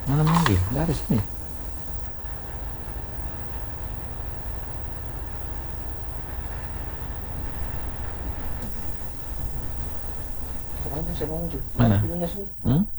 Mana lagi? Dari sini. Sekarang saya mau Mana? videonya sih. Hmm?